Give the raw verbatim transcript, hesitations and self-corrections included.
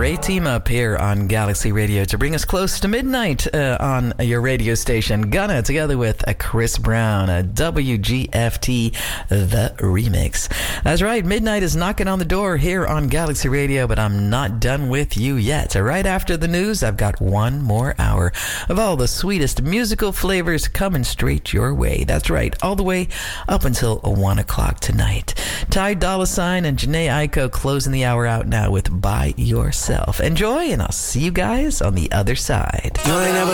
great team up here on Galaxy Radio to bring us close to midnight uh, on your radio station. Gunna together with uh, Chris Brown, uh, W G F T, the remix. That's right, midnight is knocking on the door here on Galaxy Radio, but I'm not done with you yet. Right after the news, I've got one more hour of all the sweetest musical flavors coming straight your way. That's right, all the way up until one o'clock tonight. Ty Dolla Sign and Janae Aiko closing the hour out now with By Yourself. Enjoy, and I'll see you guys on the other side.